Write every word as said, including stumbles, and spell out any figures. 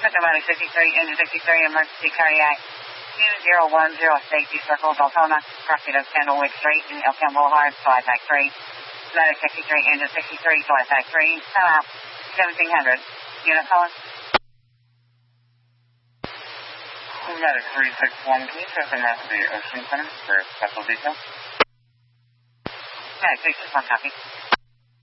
Automatic sixty-three, engine sixty-three, emergency cardiac. two zero one zero, safety circle, Deltona, crossing of Candlewick Street in Elkhorn Boulevard, flight pack three. Automatic sixty-three, engine sixty-three, flight pack three. Time out, seventeen hundred. Unit calling. Automatic three six one, can you check the rest of the Ocean Center for special detail? Automatic three six one, copy.